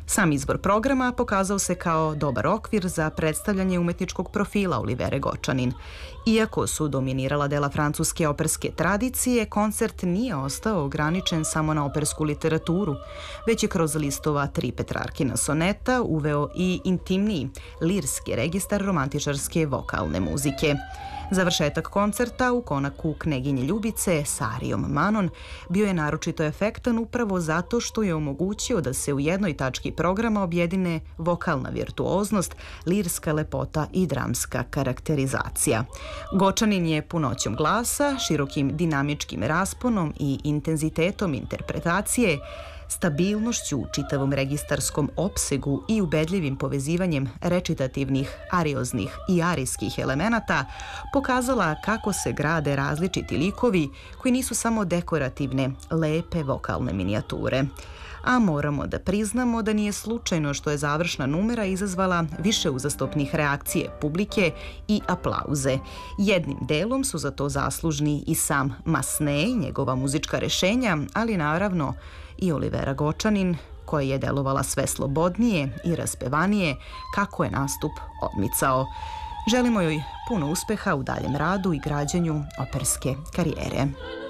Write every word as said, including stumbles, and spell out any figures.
Sam izbor programa pokazao se kao dobar okvir za predstavljanje umetničkog profila Olivere Gočanin. Iako su dominirala dela francuske operske tradicije, koncert nije ostao ograničen samo na opersku literaturu, već je kroz listova tri Petrarkina soneta uveo i intimniji, lirski registar romantičarske vokalne muzike. Završetak koncerta u konaku Kneginje Ljubice s arijom Manon bio je naročito efektan upravo zato što je omogućio da se u jednoj tački programa objedine vokalna virtuoznost, lirska lepota i dramska karakterizacija. Gočanin je punoćom glasa, širokim dinamičkim rasponom i intenzitetom interpretacije, stabilnošću u čitavom registarskom opsegu i ubedljivim povezivanjem recitativnih, arioznih i arijskih elemenata pokazala kako se grade različiti likovi koji nisu samo dekorativne, lepe vokalne minijature. A moramo da priznamo da nije slučajno što je završna numera izazvala više uzastopnih reakcije publike i aplauze. Jednim delom su za to zaslužni i sam Massenet i njegova muzička rešenja, ali naravno i Olivera Gočanin, koja je delovala sve slobodnije i raspevanije kako je nastup odmicao. Želimo joj puno uspeha u daljem radu i građenju operske karijere.